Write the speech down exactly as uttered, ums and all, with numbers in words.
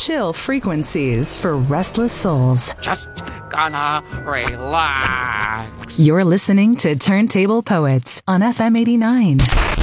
chill frequencies for restless souls. Just gonna relax. You're listening to Turntable Poets on F M eighty-nine.